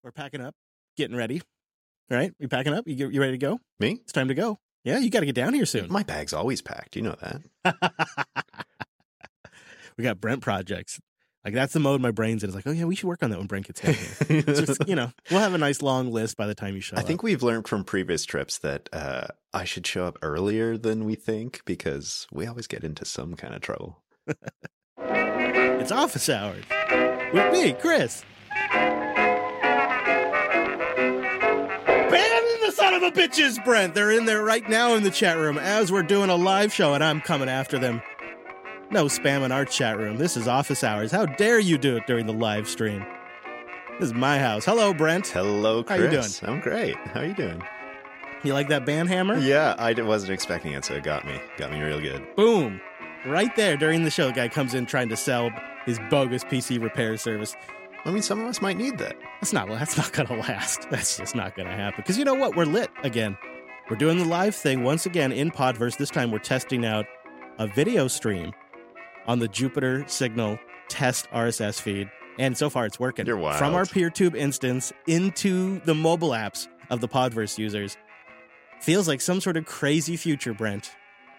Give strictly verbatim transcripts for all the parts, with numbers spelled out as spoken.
We're packing up, getting ready. All right, you packing up? You get, you ready to go? Me? It's time to go. Yeah, you got to get down here soon. My bag's always packed. You know that. We got Brent projects. Like, that's the mode my brain's in. It's like, oh, yeah, we should work on that when Brent gets here. Just, you know, we'll have a nice long list by the time you show I up. think we've learned from previous trips that uh, I should show up earlier than we think because we always get into some kind of trouble. It's office hours with me, Chris. And the son of a bitches, Brent. They're in there right now in the chat room as we're doing a live show, and I'm coming after them. No spam in our chat room. This is office hours. How dare you do it during the live stream? This is my house. Hello, Brent. Hello, Chris. How you doing? I'm great. How are you doing? You like that band hammer? Yeah, I d- wasn't expecting it, so it got me. Got me real good. Boom. Right there during the show, the guy comes in trying to sell his bogus P C repair service. I mean, some of us might need that. That's not, that's not going to last. That's just not going to happen. Because you know what? We're lit again. We're doing the live thing once again in Podverse. This time we're testing out a video stream on the Jupiter Signal test R S S feed. And so far it's working. You're wild. From our PeerTube instance into the mobile apps of the Podverse users. Feels like some sort of crazy future, Brent.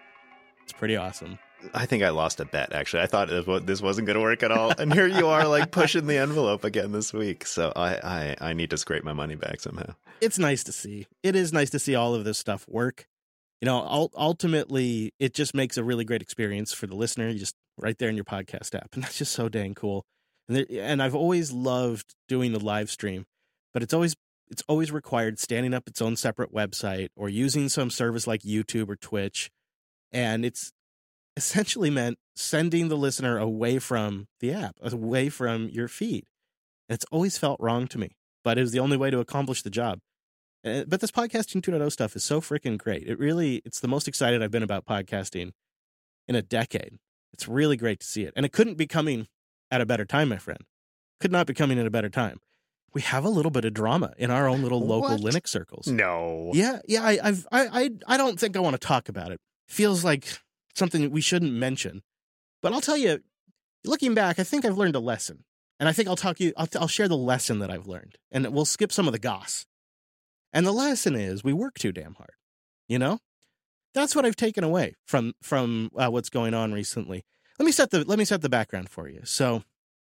It's pretty awesome. I think I lost a bet, actually. I thought this wasn't going to work at all. And here you are, like, pushing the envelope again this week. So I, I, I need to scrape my money back somehow. It's nice to see. It is nice to see all of this stuff work. You know, ultimately, it just makes a really great experience for the listener. You just right there in your podcast app. And that's just so dang cool. And, there, and I've always loved doing the live stream, but it's always it's always required standing up its own separate website or using some service like YouTube or Twitch. And it's essentially meant sending the listener away from the app, away from your feed. And it's always felt wrong to me, but it was the only way to accomplish the job. Uh, but this podcasting two point oh stuff is so freaking great. It really, it's the most excited I've been about podcasting in a decade. It's really great to see it. And it couldn't be coming at a better time, my friend. Could not be coming at a better time. We have a little bit of drama in our own little local What? Linux circles. No. Yeah, yeah, I, I've, I, I, I don't think I want to talk about it. Feels like something that we shouldn't mention. But I'll tell you, looking back, I think I've learned a lesson. And I think I'll talk you, I'll, I'll share the lesson that I've learned. And we'll skip some of the goss. And the lesson is we work too damn hard. You know? That's what I've taken away from from uh, what's going on recently. Let me set the let me set the background for you. So,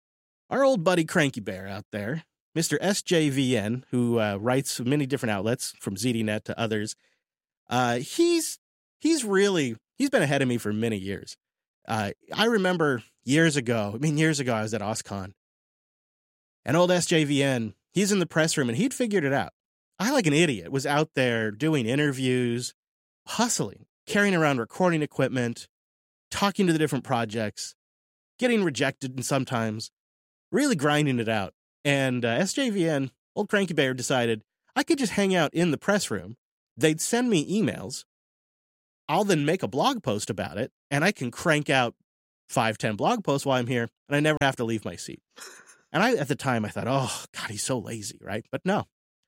our old buddy Cranky Bear out there, Mister S J V N, who uh, writes for many different outlets from Z D Net to others, uh, he's he's really he's been ahead of me for many years. Uh, I remember years ago. I mean, years ago, I was at OSCON, and old S J V N, he's in the press room, and he'd figured it out. I, like an idiot, was out there doing interviews, hustling, carrying around recording equipment, talking to the different projects, getting rejected and sometimes, really grinding it out. And uh, S J V N, old Cranky Bear, decided I could just hang out in the press room. They'd send me emails. I'll then make a blog post about it, and I can crank out five, ten blog posts while I'm here, and I never have to leave my seat. And I, at the time, I thought, oh, God, he's so lazy, right? But no.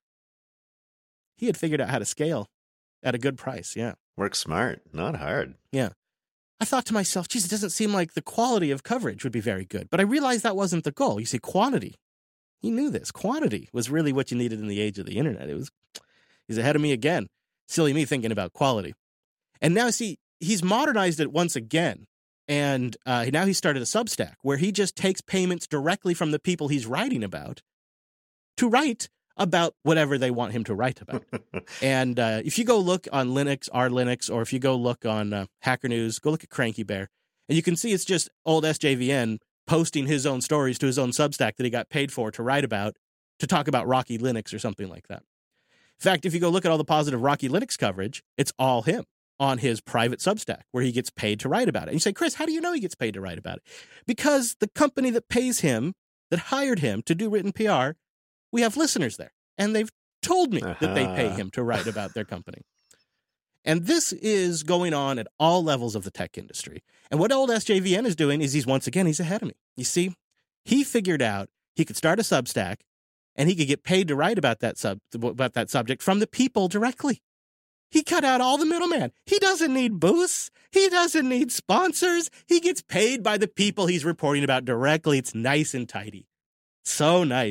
He had figured out how to scale at a good price, yeah. Work smart, not hard. Yeah. I thought to myself, geez, it doesn't seem like the quality of coverage would be very good. But I realized that wasn't the goal. You see, quantity. He knew this. Quantity was really what you needed in the age of the internet. It was, he's ahead of me again. Silly me thinking about quality. And now, see, he's modernized it once again. And uh, now he started a Substack where he just takes payments directly from the people he's writing about to write about whatever they want him to write about. And uh, if you go look on Linux, R Linux, or if you go look on uh, Hacker News, go look at Cranky Bear, and you can see it's just old S J V N posting his own stories to his own Substack that he got paid for to write about, to talk about Rocky Linux or something like that. In fact, if you go look at all the positive Rocky Linux coverage, it's all him on his private Substack where he gets paid to write about it. And you say, Chris, how do you know he gets paid to write about it? Because the company that pays him, that hired him to do written P R, we have listeners there, and they've told me uh-huh. that they pay him to write about their company. And this is going on at all levels of the tech industry. And what old S J V N is doing is he's, once again, he's ahead of me. You see, he figured out he could start a Substack, and he could get paid to write about that sub about that subject from the people directly. He cut out all the middleman. He doesn't need boosts. He doesn't need sponsors. He gets paid by the people he's reporting about directly. It's nice and tidy. So nice.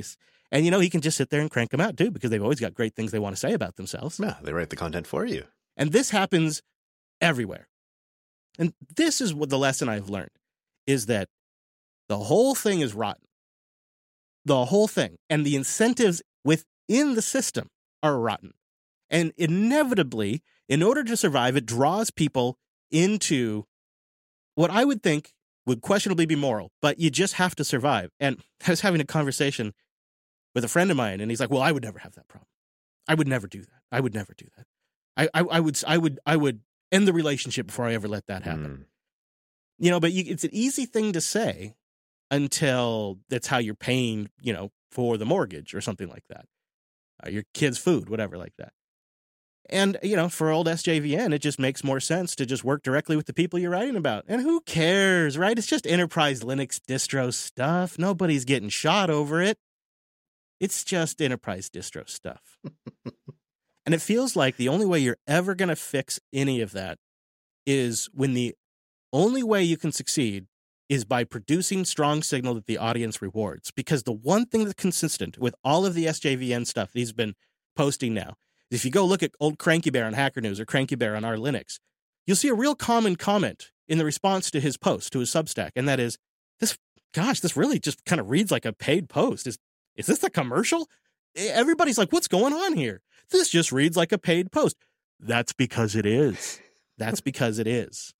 And, you know, he can just sit there and crank them out, too, because they've always got great things they want to say about themselves. Yeah, they write the content for you. And this happens everywhere. And this is what the lesson I've learned, is that the whole thing is rotten. The whole thing. And the incentives within the system are rotten. And inevitably, in order to survive, it draws people into what I would think would questionably be moral, but you just have to survive. And I was having a conversation with a friend of mine, and he's like, well, I would never have that problem. I would never do that. I would never do that. I, I, I would, I would, I would end the relationship before I ever let that happen. Mm. You know, but you, it's an easy thing to say until that's how you're paying, you know, for the mortgage or something like that. Uh, your kids' food, whatever like that. And, you know, for old S J V N, it just makes more sense to just work directly with the people you're writing about. And who cares, right? It's just enterprise Linux distro stuff. Nobody's getting shot over it. It's just enterprise distro stuff. And it feels like the only way you're ever going to fix any of that is when the only way you can succeed is by producing strong signal that the audience rewards. Because the one thing that's consistent with all of the S J V N stuff he's been posting now, if you go look at old Cranky Bear on Hacker News or Cranky Bear on our Linux, you'll see a real common comment in the response to his post, to his Substack, and that is, "This, gosh, this really just kind of reads like a paid post. Is is this a commercial?" Everybody's like, "What's going on here? This just reads like a paid post." That's because it is. That's because it is.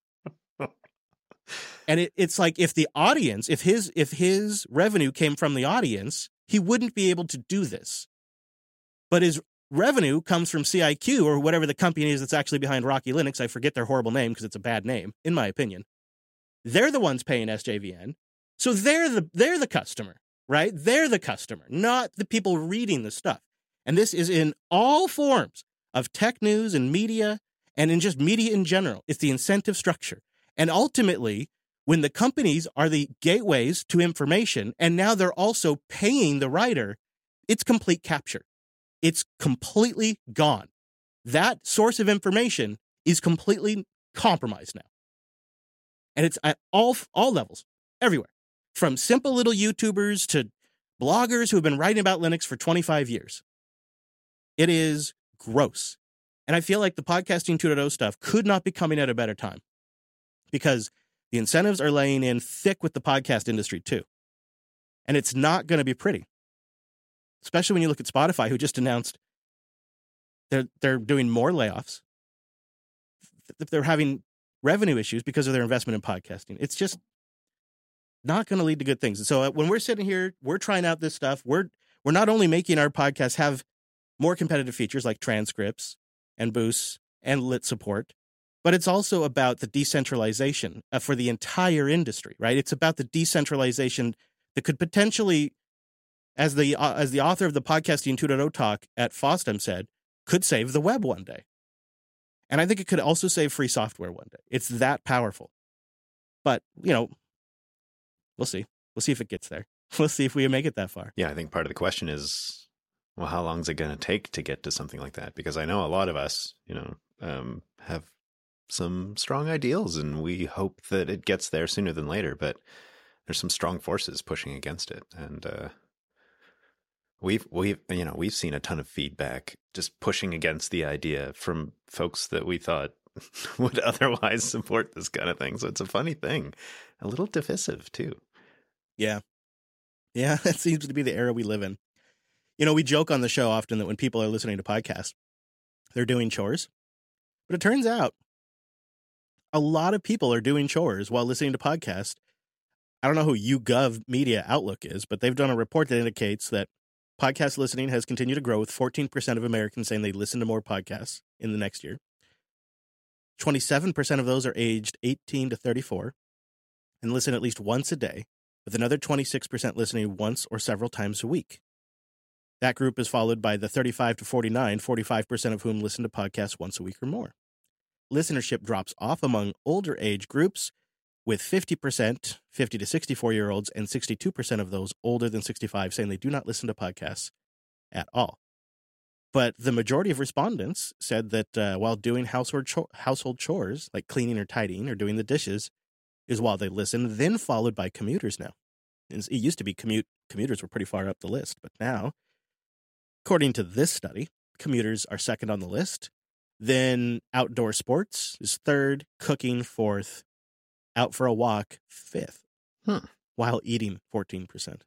And it, it's like if the audience, if his if his revenue came from the audience, he wouldn't be able to do this. But his revenue comes from C I Q or whatever the company is that's actually behind Rocky Linux. I forget their horrible name because it's a bad name, in my opinion. They're the ones paying S J V N. So they're the they're the customer, right? They're the customer, not the people reading the stuff. And this is in all forms of tech news and media and in just media in general. It's the incentive structure. And ultimately, when the companies are the gateways to information, and now they're also paying the writer, it's complete capture. It's completely gone. That source of information is completely compromised now. And it's at all, all levels, everywhere. From simple little YouTubers to bloggers who have been writing about Linux for twenty-five years. It is gross. And I feel like the podcasting two point oh stuff could not be coming at a better time. Because the incentives are laying in thick with the podcast industry too. And it's not going to be pretty. Especially when you look at Spotify, who just announced they're they're doing more layoffs. They're having revenue issues because of their investment in podcasting. It's just not going to lead to good things. And so when we're sitting here, we're trying out this stuff. We're we're not only making our podcast have more competitive features like transcripts and boosts and lit support, but it's also about the decentralization uh, for the entire industry, right? It's about the decentralization that could potentially, as the uh, as the author of the Podcasting two point oh talk at FOSDEM said, could save the web one day. And I think it could also save free software one day. It's that powerful. But, you know, we'll see. We'll see if it gets there. We'll see if we make it that far. Yeah, I think part of the question is, well, how long is it going to take to get to something like that? Because I know a lot of us, you know, um, have some strong ideals, and we hope that it gets there sooner than later. But there's some strong forces pushing against it, and uh, we've we've you know we've seen a ton of feedback just pushing against the idea from folks that we thought would otherwise support this kind of thing. So it's a funny thing, a little divisive too. Yeah, yeah, that seems to be the era we live in. You know, we joke on the show often that when people are listening to podcasts, they're doing chores, but it turns out a lot of people are doing chores while listening to podcasts. I don't know who YouGov Media Outlook is, but they've done a report that indicates that podcast listening has continued to grow, with fourteen percent of Americans saying they listen to more podcasts in the next year. twenty-seven percent of those are aged eighteen to thirty-four and listen at least once a day, with another twenty-six percent listening once or several times a week. That group is followed by the thirty-five to forty-nine, forty-five percent of whom listen to podcasts once a week or more. Listenership drops off among older age groups, with fifty percent, fifty to sixty-four-year-olds, and sixty-two percent of those older than sixty-five saying they do not listen to podcasts at all. But the majority of respondents said that uh, while doing household cho- household chores, like cleaning or tidying or doing the dishes, is while they listen, then followed by commuters now. It used to be commute commuters were pretty far up the list, but now According to this study, commuters are second on the list. Then outdoor sports is third, cooking fourth, out for a walk fifth, Hmm. while eating fourteen percent.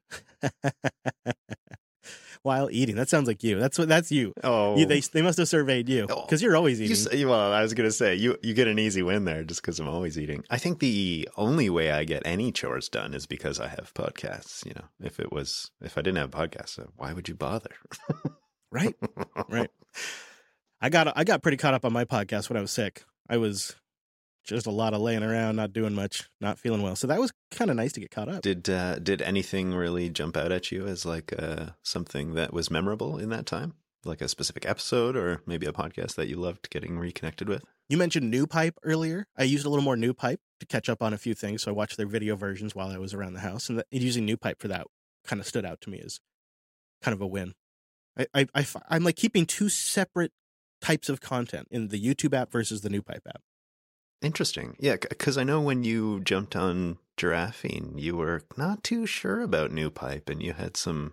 While eating, that sounds like you. That's what that's you. Oh, You, they they must have surveyed you because you're always You eating. say, well, I was going to say, you, you get an easy win there just because I'm always eating. I think the only way I get any chores done is because I have podcasts. You know, if it was, if I didn't have podcasts, why would you bother? Right, right. I got I got pretty caught up on my podcast when I was sick. I was just a lot of laying around, not doing much, not feeling well. So that was kind of nice to get caught up. Did uh, did anything really jump out at you as like uh, something that was memorable in that time? Like a specific episode or maybe a podcast that you loved getting reconnected with? You mentioned New Pipe earlier. I used a little more New Pipe to catch up on a few things. So I watched their video versions while I was around the house. And the, using New Pipe for that kind of stood out to me as kind of a win. I, I, I, I'm like keeping two separate types of content in the YouTube app versus the New Pipe app. Interesting. Yeah, because I know when you jumped on Giraffing, you were not too sure about New Pipe and you had some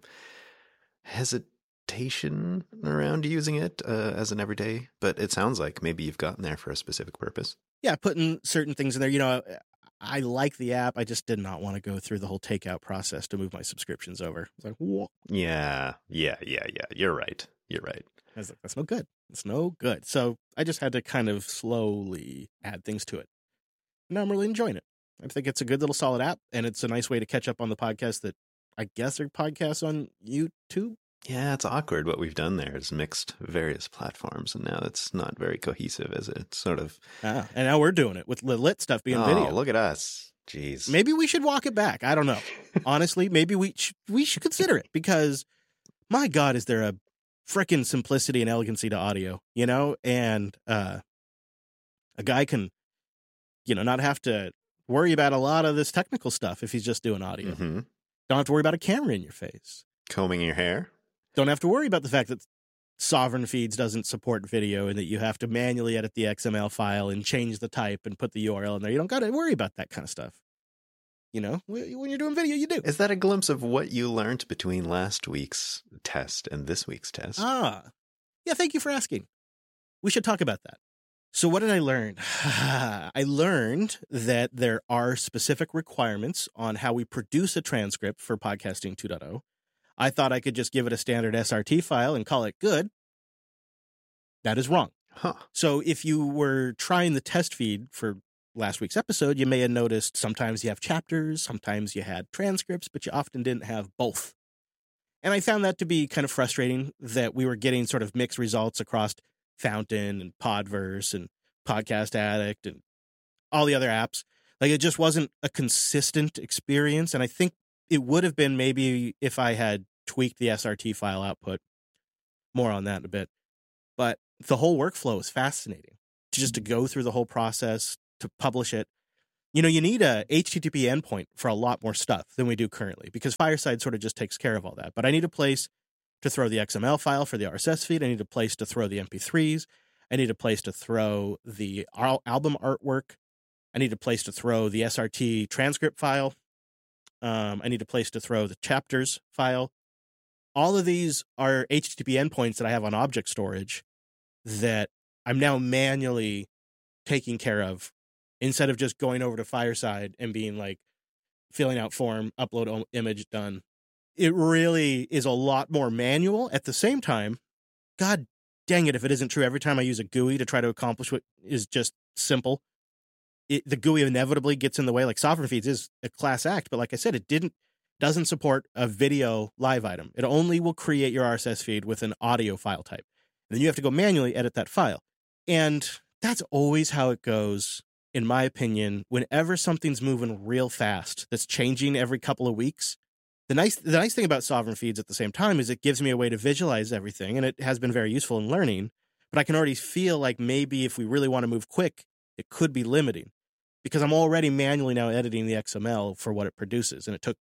hesitation around using it uh, as an everyday, but it sounds like maybe you've gotten there for a specific purpose. Yeah, putting certain things in there. You know, I like the app. I just did not want to go through the whole takeout process to move my subscriptions over. It's like, whoa. Yeah, yeah, yeah, yeah. You're right. You're right. I was like, that's no good. It's no good. So I just had to kind of slowly add things to it. Now I'm really enjoying it. I think it's a good little solid app, and it's a nice way to catch up on the podcasts that I guess are podcasts on YouTube. Yeah, it's awkward what we've done there is mixed various platforms, and now it's not very cohesive, is it? It's sort of... Ah, and now we're doing it with the lit stuff being oh, video. Look at us. Jeez. Maybe we should walk it back. I don't know. Honestly, maybe we sh- we should consider it because, my God, is there a frickin' simplicity and elegancy to audio, you know? And uh, a guy can, you know, not have to worry about a lot of this technical stuff if he's just doing audio. Mm-hmm. Don't have to worry about a camera in your face. Combing your hair. Don't have to worry about the fact that Sovereign Feeds doesn't support video and that you have to manually edit the X M L file and change the type and put the U R L in there. You don't got to worry about that kind of stuff. You know, when you're doing video, you do. Is that a glimpse of what you learned between last week's test and this week's test? Ah, yeah, thank you for asking. We should talk about that. So what did I learn? I learned that there are specific requirements on how we produce a transcript for Podcasting two point oh. I thought I could just give it a standard S R T file and call it good. That is wrong. Huh. So if you were trying the test feed for last week's episode, you may have noticed sometimes you have chapters, sometimes you had transcripts, but you often didn't have both. And I found that to be kind of frustrating that we were getting sort of mixed results across Fountain and Podverse and Podcast Addict and all the other apps. Like it just wasn't a consistent experience. And I think it would have been maybe if I had tweaked the S R T file output. More on that in a bit. But the whole workflow is fascinating. Just to go through the whole process, to publish it. You know, you need a H T T P endpoint for a lot more stuff than we do currently because Fireside sort of just takes care of all that. But I need a place to throw the X M L file for the R S S feed. I need a place to throw the M P threes. I need a place to throw the al- album artwork. I need a place to throw the S R T transcript file. Um, I need a place to throw the chapters file. All of these are H T T P endpoints that I have on object storage that I'm now manually taking care of instead of just going over to Fireside and being like, filling out form, upload o- image, done. It really is a lot more manual. At the same time, God dang it, if it isn't true, every time I use a G U I to try to accomplish what is just simple, it, the G U I inevitably gets in the way. Like Sovereign Feeds is a class act, but like I said, it didn't doesn't support a video live item. It only will create your R S S feed with an audio file type. And then you have to go manually edit that file. And that's always how it goes, in my opinion, whenever something's moving real fast, that's changing every couple of weeks. The nice the nice thing about Sovereign Feeds at the same time is it gives me a way to visualize everything, and it has been very useful in learning. But I can already feel like maybe if we really want to move quick, it could be limiting because I'm already manually now editing the X M L for what it produces, and it took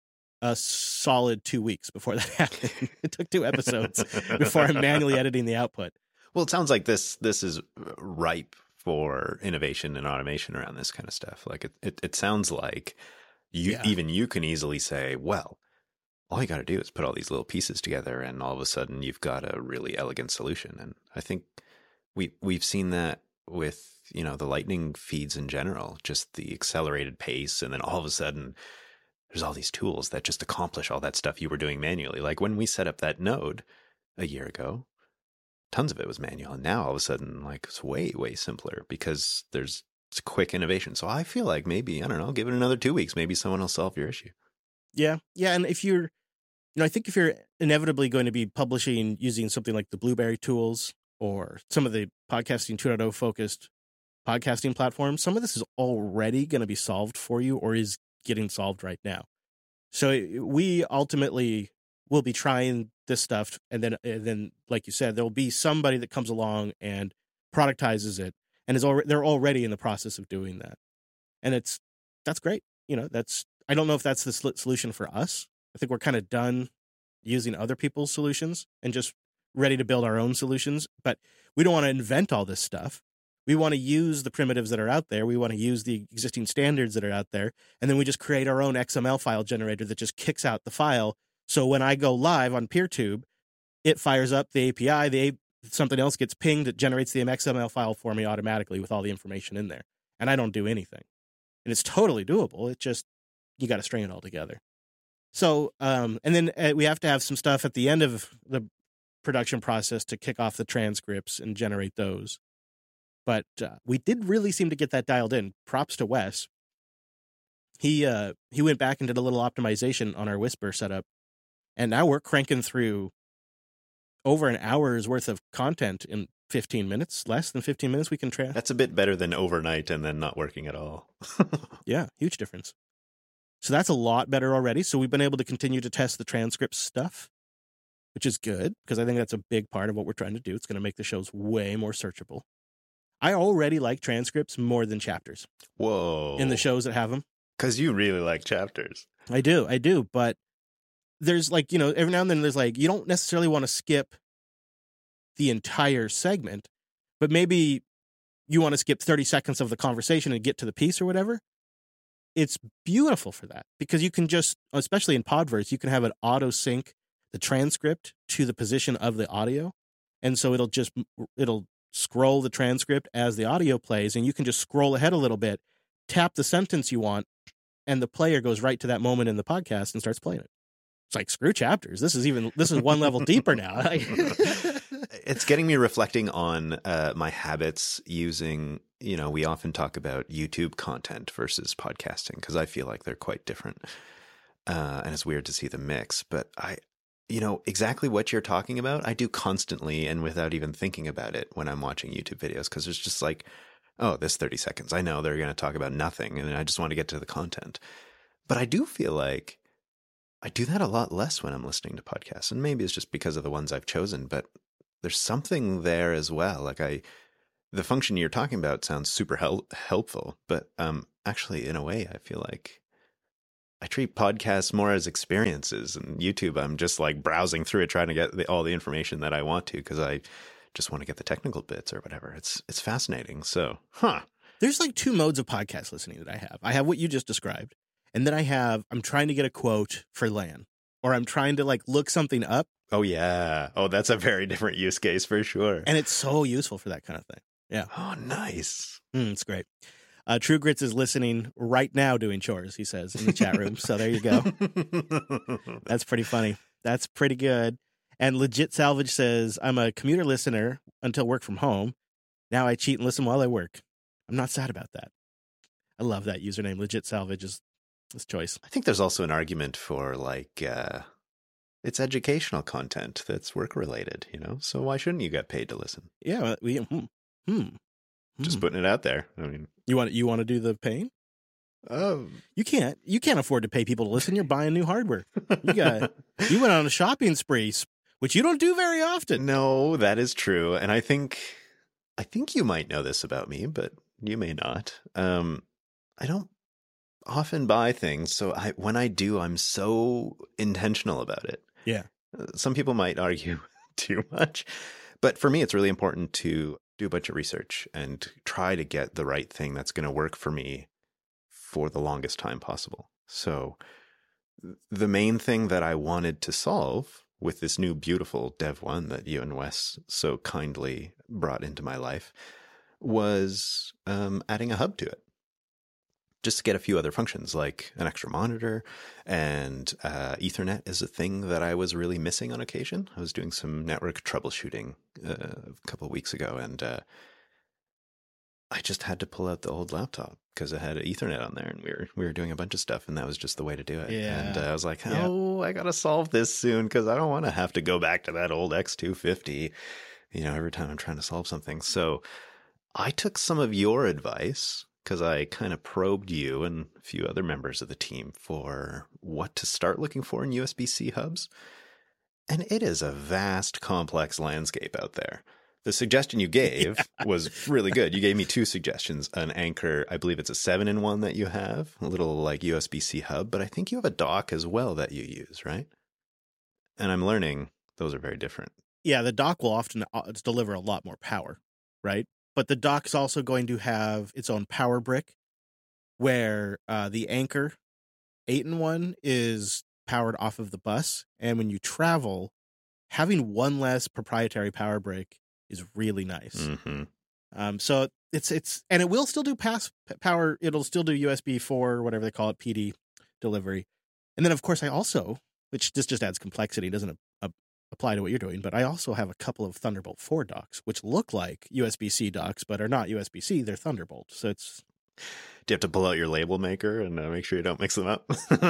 a solid two weeks before that happened. It took two episodes before I'm manually editing the output. Well, it sounds like this this is ripe for innovation and automation around this kind of stuff. Like it, it, it sounds like you, Yeah. even you can easily say, well, all you got to do is put all these little pieces together, and all of a sudden you've got a really elegant solution. And I think we we've seen that with, you know, the Lightning feeds in general, just the accelerated pace, and then all of a sudden there's all these tools that just accomplish all that stuff you were doing manually. Like when we set up that node a year ago, tons of it was manual, and now all of a sudden, like, it's way way simpler because there's it's quick innovation. So I feel like maybe, I don't know, give it another two weeks, maybe someone will solve your issue. Yeah, yeah, and if you're You know, I think if you're inevitably going to be publishing using something like the Blueberry tools or some of the podcasting two point oh focused podcasting platforms, some of this is already going to be solved for you or is getting solved right now. So we ultimately will be trying this stuff. And then, and then, like you said, there'll be somebody that comes along and productizes it and is already, they're already in the process of doing that. And it's, that's great. You know, that's, I don't know if that's the solution for us. I think we're kind of done using other people's solutions and just ready to build our own solutions. But we don't want to invent all this stuff. We want to use the primitives that are out there. We want to use the existing standards that are out there. And then we just create our own X M L file generator that just kicks out the file. So when I go live on PeerTube, it fires up the A P I. The something else gets pinged. It generates the X M L file for me automatically with all the information in there. And I don't do anything. And it's totally doable. It just, you got to string it all together. So, um, and then uh, we have to have some stuff at the end of the production process to kick off the transcripts and generate those. But uh, we did really seem to get that dialed in. Props to Wes. He uh, he went back and did a little optimization on our Whisper setup, and now we're cranking through over an hour's worth of content in fifteen minutes, less than fifteen minutes. We can try. That's a bit better than overnight and then not working at all. Yeah, huge difference. So that's a lot better already. So we've been able to continue to test the transcript stuff, which is good because I think that's a big part of what we're trying to do. It's going to make the shows way more searchable. I already like transcripts more than chapters. Whoa. In the shows that have them. Because you really like chapters. I do. I do. But there's like, you know, every now and then there's like, you don't necessarily want to skip the entire segment, but maybe you want to skip thirty seconds of the conversation and get to the piece or whatever. It's beautiful for that because you can just, especially in Podverse, you can have it auto sync the transcript to the position of the audio. And so it'll just, it'll scroll the transcript as the audio plays, and you can just scroll ahead a little bit, tap the sentence you want, and the player goes right to that moment in the podcast and starts playing it. It's like, screw chapters. This is even, this is one level deeper now. It's getting me reflecting on uh, my habits using, you know, we often talk about YouTube content versus podcasting because I feel like they're quite different. Uh, and it's weird to see the mix, but I, you know, exactly what you're talking about, I do constantly and without even thinking about it when I'm watching YouTube videos because it's just like, oh, this thirty seconds. I know they're going to talk about nothing and I just want to get to the content. But I do feel like I do that a lot less when I'm listening to podcasts. And maybe it's just because of the ones I've chosen, but there's something there as well. Like I, the function you're talking about sounds super hel- helpful, but um, actually in a way, I feel like I treat podcasts more as experiences, and YouTube, I'm just like browsing through it, trying to get the, all the information that I want to, because I just want to get the technical bits or whatever. It's, it's fascinating. So, huh. There's like two modes of podcast listening that I have. I have what you just described. And then I have, I'm trying to get a quote for Lan, or I'm trying to like look something up. Oh, yeah. Oh, that's a very different use case for sure. And it's so useful for that kind of thing. Yeah. Oh, nice. Mm, it's great. Uh, True Grits is listening right now doing chores, he says in the chat room. So there you go. That's pretty funny. That's pretty good. And Legit Salvage says, I'm a commuter listener until work from home. Now I cheat and listen while I work. I'm not sad about that. I love that username. Legit Salvage is his choice. I think there's also an argument for like, uh, it's educational content that's work related, you know? So why shouldn't you get paid to listen? Yeah. We, hmm, hmm, Just hmm. putting it out there. I mean, you want you want to do the paying? Oh, you can't. You can't afford to pay people to listen. You're buying new hardware. You got. You went on a shopping spree, which you don't do very often. No, that is true, and I think, I think you might know this about me, but you may not. Um, I don't often buy things, so I when I do, I'm so intentional about it. Yeah. Some people might argue too much, but for me, it's really important to do a bunch of research and try to get the right thing that's going to work for me for the longest time possible. So the main thing that I wanted to solve with this new beautiful Dev one that you and Wes so kindly brought into my life was um, adding a hub to it. Just to get a few other functions like an extra monitor, and uh, Ethernet is a thing that I was really missing on occasion. I was doing some network troubleshooting uh, a couple of weeks ago, and uh, I just had to pull out the old laptop because it had Ethernet on there, and we were we were doing a bunch of stuff, and that was just the way to do it. Yeah. And uh, I was like, oh, yeah. I gotta solve this soon because I don't want to have to go back to that old X two fifty, you know, every time I'm trying to solve something. So I took some of your advice, because I kind of probed you and a few other members of the team for what to start looking for in U S B-C hubs. And it is a vast, complex landscape out there. The suggestion you gave yeah. was really good. You gave me two suggestions. An Anker, I believe it's a seven in one that you have, a little like U S B-C hub, but I think you have a dock as well that you use, right? And I'm learning those are very different. Yeah, the dock will often deliver a lot more power, right? But the dock's also going to have its own power brick, where uh, the Anker eight in one is powered off of the bus. And when you travel, having one less proprietary power brick is really nice. Mm-hmm. Um, so it's, it's, and it will still do pass power. It'll still do U S B four, whatever they call it, P D delivery. And then, of course, I also, which this just adds complexity, doesn't uh, apply to what you're doing, but I also have a couple of Thunderbolt four docks, which look like U S B-C docks, but are not U S B-C, they're Thunderbolt. So it's... Do you have to pull out your label maker and uh, make sure you don't mix them up?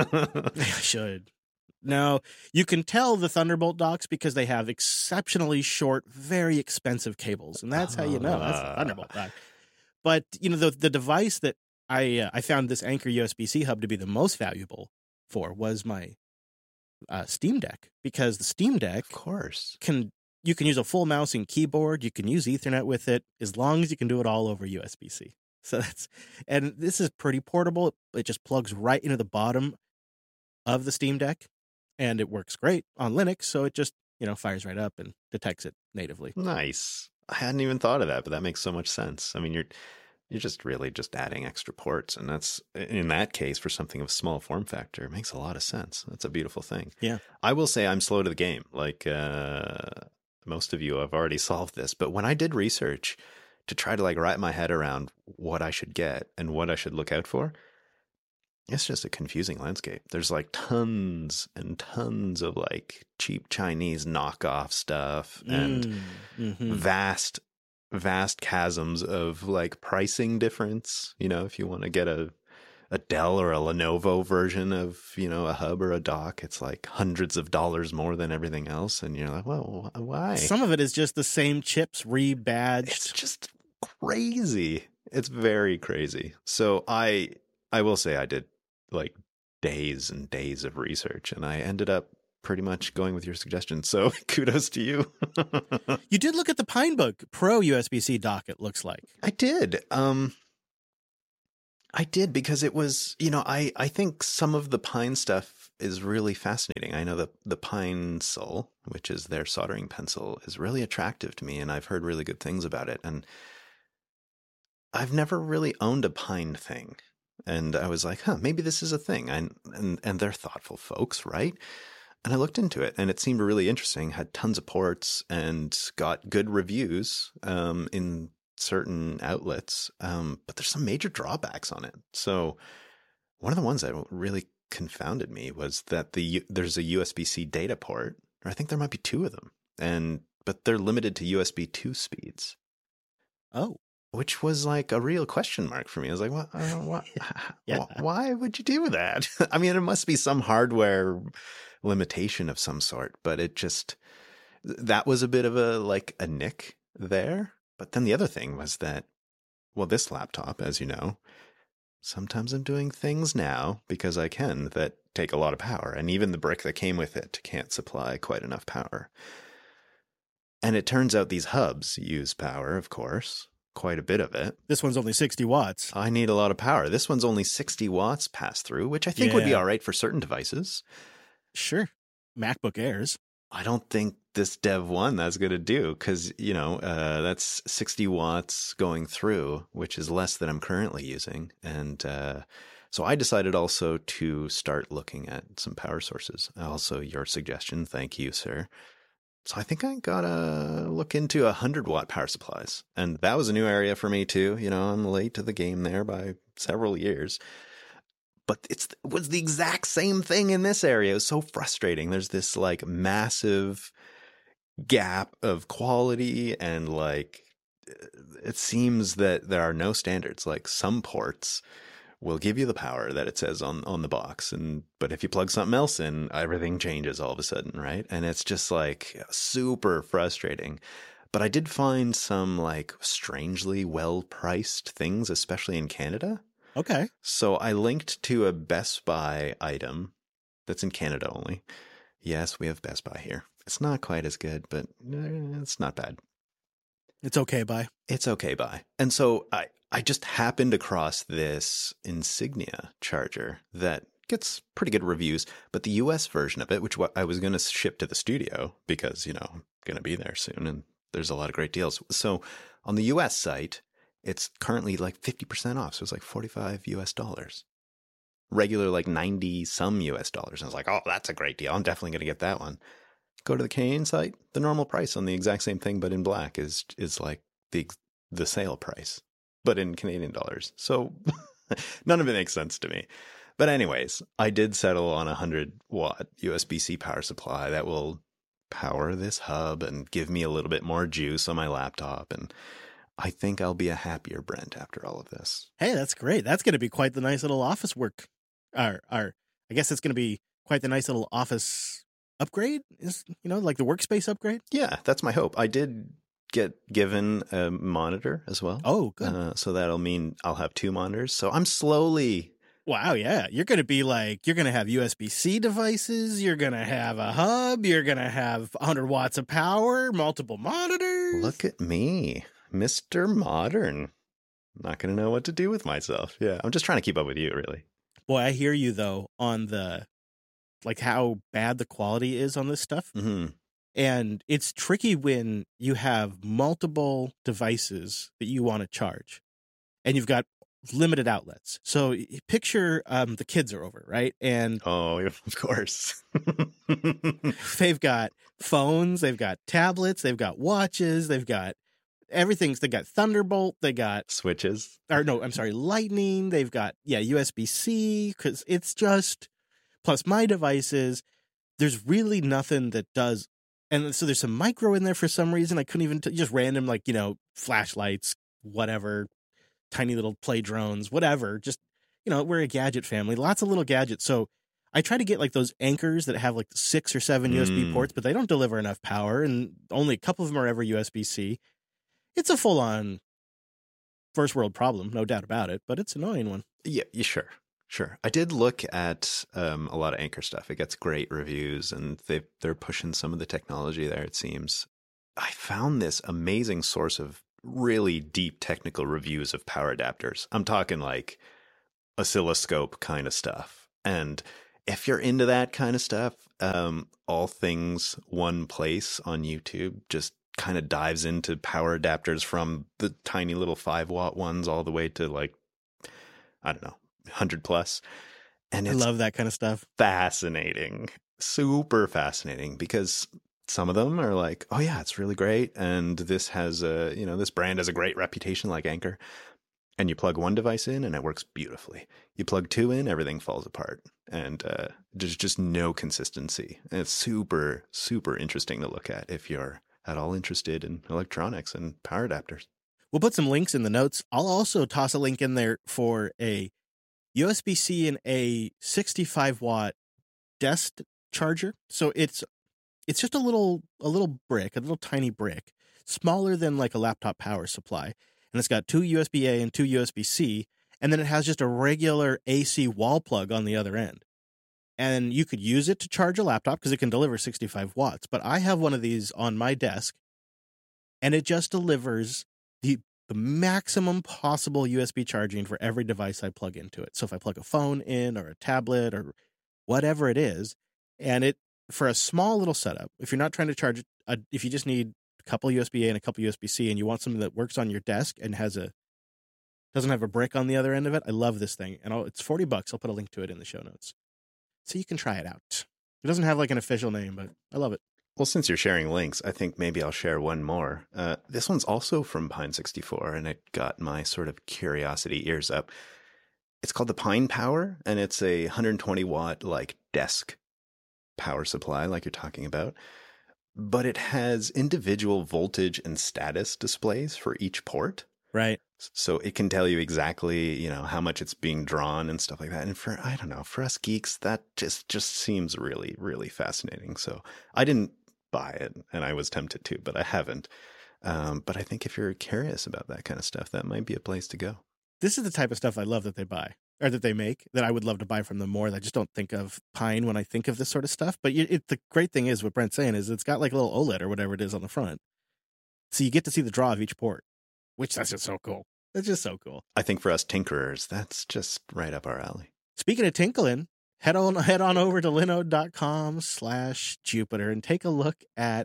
I should. No, you can tell the Thunderbolt docks because they have exceptionally short, very expensive cables, and that's how you know that's a Thunderbolt dock. But, you know, the the device that I uh, I found this Anker U S B-C hub to be the most valuable for was my Uh, Steam Deck, because the Steam Deck, of course, can you can use a full mouse and keyboard. You can use Ethernet with it as long as you can do it all over U S B-C. So that's, and this is pretty portable. It just plugs right into the bottom of the Steam Deck, and it works great on Linux. So it just, you know, fires right up and detects it natively. Nice. I hadn't even thought of that, but that makes so much sense. I mean, you're You're just really just adding extra ports. And that's, in that case, for something of small form factor, it makes a lot of sense. That's a beautiful thing. Yeah. I will say I'm slow to the game. Like uh, most of you have already solved this. But when I did research to try to like wrap my head around what I should get and what I should look out for, it's just a confusing landscape. There's like tons and tons of like cheap Chinese knockoff stuff and mm, mm-hmm. vast vast chasms of like pricing difference. You know, if you want to get a a Dell or a Lenovo version of, you know, a hub or a dock, it's like hundreds of dollars more than everything else. And you're like, well, why? Some of it is just the same chips rebadged. It's just crazy. It's very crazy. So I I will say I did like days and days of research, and I ended up pretty much going with your suggestion. So kudos to you. You did look at the Pinebook Pro U S B-C dock, it looks like. I did. Um, I did because it was, you know, I, I think some of the Pine stuff is really fascinating. I know that the Pinesil, which is their soldering pencil, is really attractive to me, and I've heard really good things about it. And I've never really owned a Pine thing. And I was like, huh, maybe this is a thing. I, and, and they're thoughtful folks, right? And I looked into it, and it seemed really interesting, had tons of ports and got good reviews um, in certain outlets. Um, but there's some major drawbacks on it. So one of the ones that really confounded me was that the there's a U S B-C data port, or I think there might be two of them, and but they're limited to U S B two speeds. Oh. Which was like a real question mark for me. I was like, what, uh, what, yeah. why would you do that? I mean, it must be some hardware limitation of some sort, but it just, that was a bit of a, like a nick there. But then the other thing was that, well, this laptop, as you know, sometimes I'm doing things now because I can that take a lot of power. And even the brick that came with it can't supply quite enough power. And it turns out these hubs use power, of course. Quite a bit of it. This one's only sixty watts. I need a lot of power. This one's only sixty watts pass through, which I think yeah. would be all right for certain devices. Sure. MacBook Airs. I don't think this Dev one that's going to do, because, you know, uh, that's sixty watts going through, which is less than I'm currently using. And uh, So I decided also to start looking at some power sources. Also, your suggestion, thank you, sir. So I think I gotta look into a hundred watt power supplies, and that was a new area for me too. You know, I'm late to the game there by several years, but it's it was the exact same thing in this area. It was so frustrating. There's this like massive gap of quality, and like it seems that there are no standards. Like some ports will give you the power that it says on, on the box. And, but if you plug something else in, everything changes all of a sudden, right? And it's just like super frustrating. But I did find some like strangely well-priced things, especially in Canada. Okay. So I linked to a Best Buy item that's in Canada only. Yes, we have Best Buy here. It's not quite as good, but it's not bad. It's okay, Buy. It's okay, Buy. And so I, I just happened across this Insignia charger that gets pretty good reviews, but the U S version of it, which I was going to ship to the studio because, you know, I'm going to be there soon and there's a lot of great deals. So on the U S site, it's currently like fifty percent off. So it's like forty-five U S dollars. Regular like ninety some U S dollars. And I was like, oh, that's a great deal. I'm definitely going to get that one. Go to the Canadian site, the normal price on the exact same thing, but in black is is like the the sale price, but in Canadian dollars. So none of it makes sense to me. But anyways, I did settle on a one hundred watt U S B C power supply that will power this hub and give me a little bit more juice on my laptop. And I think I'll be a happier Brent after all of this. Hey, that's great. That's going to be quite the nice little office work. Or, or I guess it's going to be quite the nice little office upgrade, is you know, like the workspace upgrade. Yeah, that's my hope. I did get given a monitor as well. Oh, good. Uh, so that'll mean I'll have two monitors. So I'm slowly... Wow, yeah. You're going to be like, you're going to have U S B C devices. You're going to have a hub. You're going to have one hundred watts of power, multiple monitors. Look at me, Mister Modern. I'm not going to know what to do with myself. Yeah, I'm just trying to keep up with you, really. Boy, I hear you, though, on the, like, how bad the quality is on this stuff. Mm-hmm. And it's tricky when you have multiple devices that you want to charge and you've got limited outlets. So picture um, the kids are over, right? And oh, of course. They've got phones, they've got tablets, they've got watches, they've got everything's, they got Thunderbolt, they got switches. Or no, I'm sorry, Lightning, they've got, yeah, U S B C, because it's just, plus my devices, there's really nothing that does. And so there's some micro in there for some reason. I couldn't even, t- just random, like, you know, flashlights, whatever, tiny little play drones, whatever. Just, you know, we're a gadget family, lots of little gadgets. So I try to get like those anchors that have like six or seven mm. U S B ports, but they don't deliver enough power. And only a couple of them are ever U S B C. It's a full on first world problem, no doubt about it, but it's an annoying one. Yeah, yeah, sure. Sure. I did look at um, a lot of Anchor stuff. It gets great reviews, and they, they're pushing some of the technology there, it seems. I found this amazing source of really deep technical reviews of power adapters. I'm talking like oscilloscope kind of stuff. And if you're into that kind of stuff, um, All Things One Place on YouTube just kind of dives into power adapters from the tiny little five watt ones all the way to like, I don't know, one hundred plus. And it's I love that kind of stuff. Fascinating, super fascinating, because some of them are like, oh yeah, it's really great. And this has a, you know, this brand has a great reputation like Anchor. And you plug one device in and it works beautifully. You plug two in, everything falls apart. And uh, there's just no consistency. And it's super, super interesting to look at if you're at all interested in electronics and power adapters. We'll put some links in the notes. I'll also toss a link in there for a U S B C and a sixty-five watt desk charger. So it's it's just a little a little brick, a little tiny brick, smaller than like a laptop power supply. And it's got two U S B A and two U S B C, and then it has just a regular A C wall plug on the other end. And you could use it to charge a laptop because it can deliver sixty-five watts. But I have one of these on my desk, and it just delivers the the maximum possible U S B charging for every device I plug into it. So if I plug a phone in or a tablet or whatever it is, and it, for a small little setup, if you're not trying to charge, a, if you just need a couple U S B A and a couple U S B C and you want something that works on your desk and has a Doesn't have a brick on the other end of it. I love this thing. And I'll, it's forty bucks. I'll put a link to it in the show notes. So you can try it out. It doesn't have like an official name, but I love it. Well, since you're sharing links, I think maybe I'll share one more. Uh, this one's also from Pine sixty-four, and it got my sort of curiosity ears up. It's called the Pine Power, and it's a one hundred twenty watt like desk power supply, like you're talking about. But it has individual voltage and status displays for each port. Right. So it can tell you exactly, you know, how much it's being drawn and stuff like that. And for, I don't know, for us geeks, that just, just seems really, really fascinating. So I didn't buy it, and I was tempted to, but I haven't. Um, but I think if you're curious about that kind of stuff, that might be a place to go. This is the type of stuff I love that they buy, or that they make, that I would love to buy from them more. I just don't think of Pine when I think of this sort of stuff. But it, the great thing is, what Brent's saying is, it's got like a little OLED or whatever it is on the front. So you get to see the draw of each port, which that's just so cool. That's just so cool. I think for us tinkerers, that's just right up our alley. Speaking of tinkling, head on head on over to linode.com slash Jupiter and take a look at,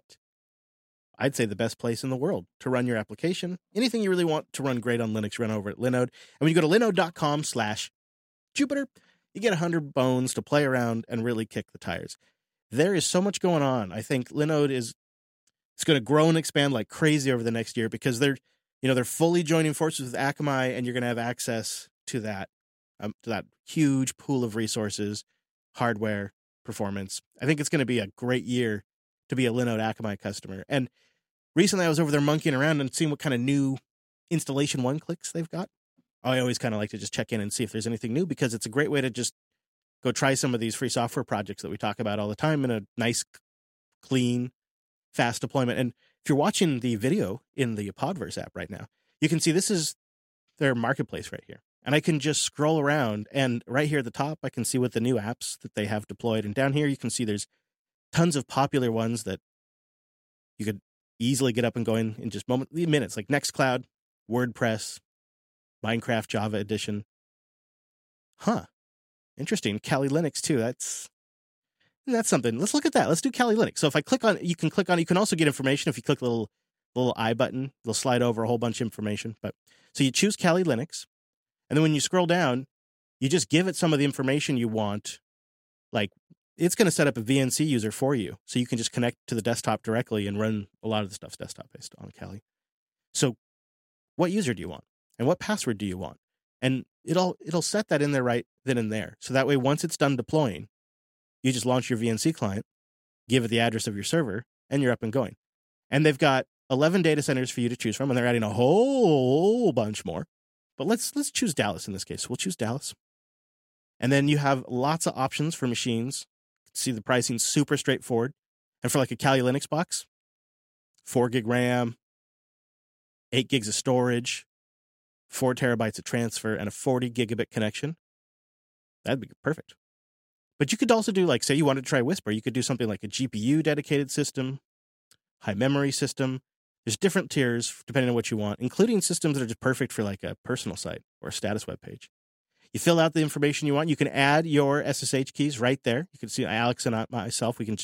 I'd say, the best place in the world to run your application. Anything you really want to run great on Linux, run over at Linode. And when you go to linode.com slash Jupiter, you get one hundred bones to play around and really kick the tires. There is so much going on. I think Linode is it's going to grow and expand like crazy over the next year, because they're, you know, they're fully joining forces with Akamai, and you're going to have access to that, um, to that huge pool of resources, hardware, performance. I think it's going to be a great year to be a Linode Akamai customer. And recently I was over there monkeying around and seeing what kind of new installation one-clicks they've got. I always kind of like to just check in and see if there's anything new, because it's a great way to just go try some of these free software projects that we talk about all the time in a nice, clean, fast deployment. And if you're watching the video in the Podverse app right now, you can see this is their marketplace right here. And I can just scroll around, and right here at the top, I can see what the new apps that they have deployed. And down here, you can see there's tons of popular ones that you could easily get up and going in just moment, minutes, like Nextcloud, WordPress, Minecraft Java Edition. Huh. Interesting. Kali Linux too. That's that's something. Let's look at that. Let's do Kali Linux. So if I click on, you can click on, you can also get information if you click the little little I button. It'll slide over a whole bunch of information. But so you choose Kali Linux, and then when you scroll down, you just give it some of the information you want. Like, it's going to set up a V N C user for you, so you can just connect to the desktop directly and run a lot of the stuff's desktop based on Kali. So what user do you want? And what password do you want? And it'll it'll set that in there right then and there. So that way, once it's done deploying, you just launch your V N C client, give it the address of your server, and you're up and going. And they've got eleven data centers for you to choose from, and they're adding a whole bunch more. But let's let's choose Dallas in this case. We'll choose Dallas. And then you have lots of options for machines. See, the pricing super straightforward. And for like a Kali Linux box, four gig RAM, eight gigs of storage, four terabytes of transfer, and a forty gigabit connection. That'd be perfect. But you could also do, like, say you wanted to try Whisper, you could do something like a G P U dedicated system, high memory system. There's different tiers depending on what you want, including systems that are just perfect for like a personal site or a status web page. You fill out the information you want. You can add your S S H keys right there. You can see Alex and I, myself, we can